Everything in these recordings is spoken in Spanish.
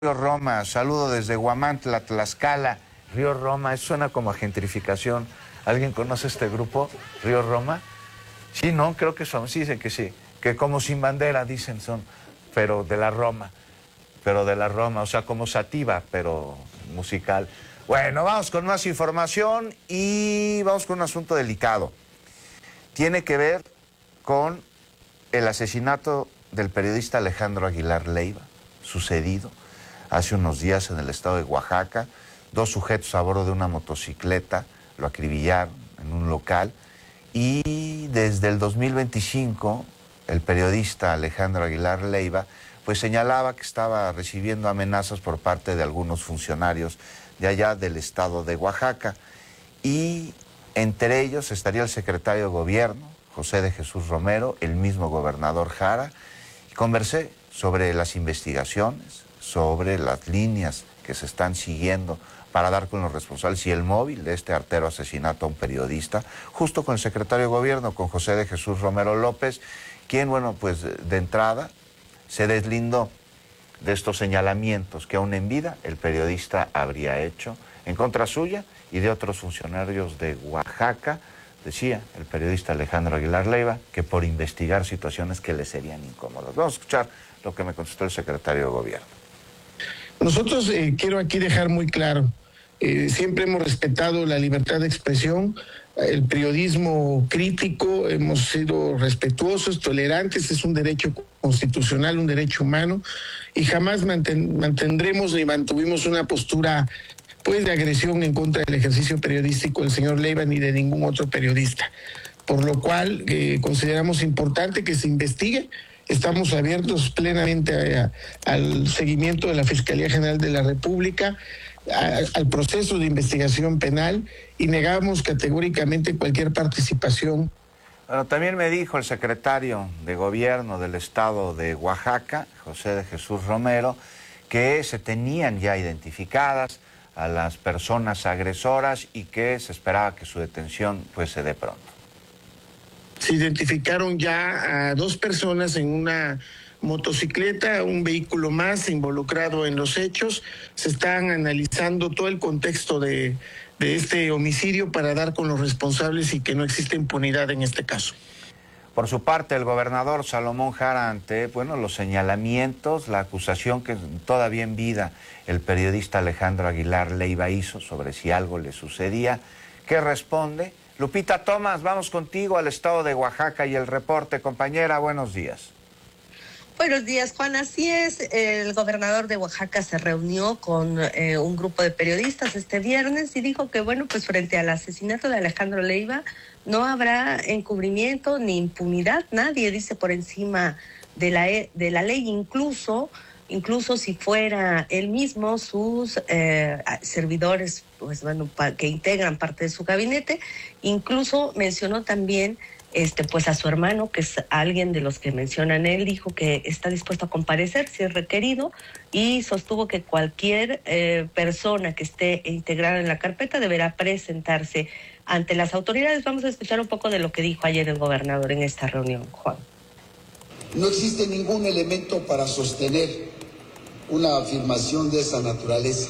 Río Roma, saludo desde Huamantla, Tlaxcala. Río Roma, eso suena como a gentrificación. ¿Alguien conoce este grupo, Río Roma? Sí, no, creo que son, sí, dicen que sí. Que como Sin Bandera, dicen son, pero de la Roma. O sea, como Sativa, pero musical. Bueno, vamos con más información y vamos con un asunto delicado. Tiene que ver con el asesinato del periodista Alejandro Aguilar Leiva, sucedido hace unos días en el estado de Oaxaca. 2 sujetos a bordo de una motocicleta lo acribillaron en un local y desde el 2025 el periodista Alejandro Aguilar Leiva pues señalaba que estaba recibiendo amenazas por parte de algunos funcionarios de allá del estado de Oaxaca, y entre ellos estaría el secretario de Gobierno, José de Jesús Romero, el mismo gobernador Jara, y conversé sobre las investigaciones, sobre las líneas que se están siguiendo para dar con los responsables y el móvil de este artero asesinato a un periodista, justo con el secretario de Gobierno, con José de Jesús Romero López, quien, bueno, pues de entrada se deslindó de estos señalamientos que aún en vida el periodista habría hecho en contra suya y de otros funcionarios de Oaxaca. Decía el periodista Alejandro Aguilar Leiva que por investigar situaciones que le serían incómodas. Vamos a escuchar lo que me contestó el secretario de Gobierno. Nosotros quiero aquí dejar muy claro, siempre hemos respetado la libertad de expresión, el periodismo crítico, hemos sido respetuosos, tolerantes, es un derecho constitucional, un derecho humano, y jamás mantendremos ni mantuvimos una postura pues de agresión en contra del ejercicio periodístico del señor Leiva ni de ningún otro periodista. Por lo cual consideramos importante que se investigue. Estamos abiertos plenamente al seguimiento de la Fiscalía General de la República, al proceso de investigación penal, y negamos categóricamente cualquier participación. Bueno, también me dijo el secretario de Gobierno del estado de Oaxaca, José de Jesús Romero, que se tenían ya identificadas a las personas agresoras y que se esperaba que su detención pues se dé pronto. Se identificaron ya a 2 personas en una motocicleta, un vehículo más involucrado en los hechos. Se están analizando todo el contexto de este homicidio para dar con los responsables y que no existe impunidad en este caso. Por su parte, el gobernador Salomón Jara, ante los señalamientos, la acusación que todavía en vida el periodista Alejandro Aguilar Leiva hizo sobre si algo le sucedía, ¿qué responde? Lupita Tomás, vamos contigo al estado de Oaxaca y el reporte. Compañera, buenos días. Buenos días, Juan. Así es, el gobernador de Oaxaca se reunió con un grupo de periodistas este viernes y dijo que, pues frente al asesinato de Alejandro Leiva no habrá encubrimiento ni impunidad. Nadie dice por encima de la ley, incluso si fuera él mismo, sus servidores, que integran parte de su gabinete. Incluso mencionó también pues a su hermano, que es alguien de los que mencionan él, dijo que está dispuesto a comparecer si es requerido, y sostuvo que cualquier persona que esté integrada en la carpeta deberá presentarse ante las autoridades. Vamos a escuchar un poco de lo que dijo ayer el gobernador en esta reunión, Juan. No existe ningún elemento para sostener una afirmación de esa naturaleza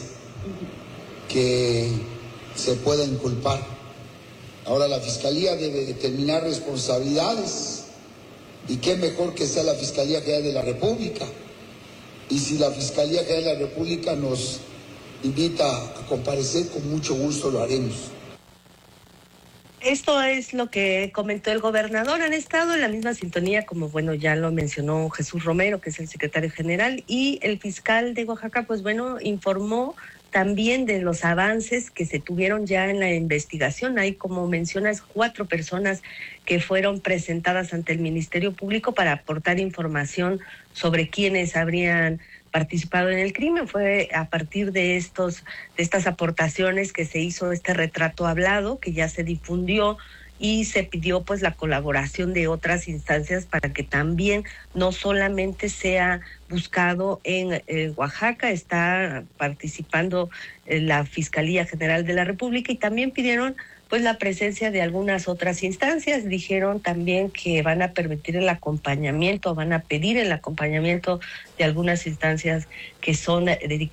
que se pueda inculpar. Ahora la Fiscalía debe determinar responsabilidades, y qué mejor que sea la Fiscalía General de la República. Y si la Fiscalía General de la República nos invita a comparecer, con mucho gusto lo haremos. Esto es lo que comentó el gobernador. Han estado en la misma sintonía, como ya lo mencionó Jesús Romero, que es el secretario general, y el fiscal de Oaxaca, informó también de los avances que se tuvieron ya en la investigación. Hay, como mencionas, 4 personas que fueron presentadas ante el Ministerio Público para aportar información sobre quiénes habrían participado en el crimen. Fue a partir de estas aportaciones que se hizo este retrato hablado, que ya se difundió, y se pidió la colaboración de otras instancias para que también no solamente sea buscado en Oaxaca. Está participando la Fiscalía General de la República, y también pidieron pues la presencia de algunas otras instancias. Dijeron también que van a permitir el acompañamiento, van a pedir el acompañamiento de algunas instancias que son dedicadas